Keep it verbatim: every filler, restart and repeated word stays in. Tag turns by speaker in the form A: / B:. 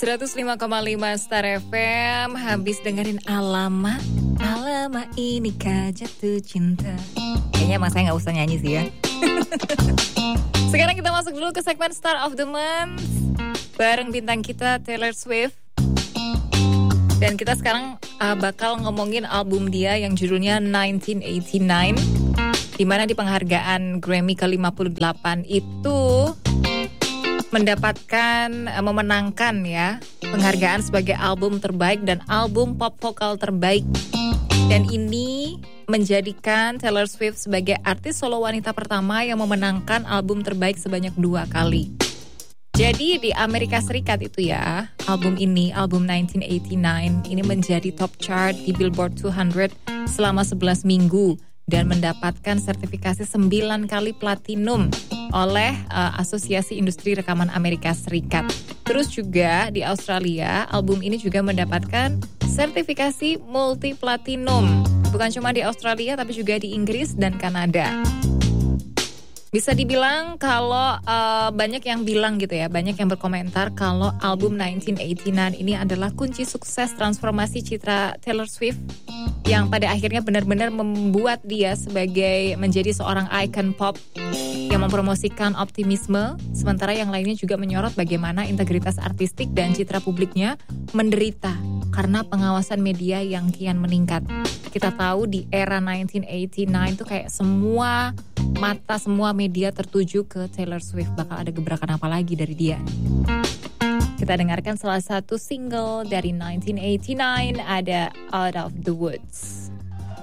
A: seratus lima koma lima Star F M. Habis dengerin Alamak, Alamak ini kah jatuh cinta. Kayaknya emang saya gak usah nyanyi sih ya. Sekarang kita masuk dulu ke segmen Star of the Month bareng bintang kita Taylor Swift. Dan kita sekarang uh, bakal ngomongin album dia yang judulnya nineteen eighty-nine, dimana di penghargaan Grammy ke lima puluh delapan itu mendapatkan, uh, memenangkan ya penghargaan sebagai album terbaik dan album pop vokal terbaik. Dan ini menjadikan Taylor Swift sebagai artis solo wanita pertama yang memenangkan album terbaik sebanyak dua kali. Jadi di Amerika Serikat itu ya, album ini, album nineteen eighty-nine, ini menjadi top chart di Billboard two hundred selama sebelas minggu dan mendapatkan sertifikasi sembilan kali platinum oleh uh, Asosiasi Industri Rekaman Amerika Serikat. Terus juga di Australia, album ini juga mendapatkan sertifikasi multi platinum. Bukan cuma di Australia tapi juga di Inggris dan Kanada. Bisa dibilang kalau uh, banyak yang bilang gitu ya, banyak yang berkomentar kalau album nineteen eighty-nine ini adalah kunci sukses transformasi citra Taylor Swift yang pada akhirnya benar-benar membuat dia sebagai menjadi seorang icon pop yang mempromosikan optimisme, sementara yang lainnya juga menyorot bagaimana integritas artistik dan citra publiknya menderita karena pengawasan media yang kian meningkat. Kita tahu di era nineteen eighty-nine tuh kayak semua mata, semua media tertuju ke Taylor Swift. Bakal ada gebrakan apa lagi dari dia? Kita dengarkan salah satu single dari nineteen eighty-nine, ada Out of the Woods.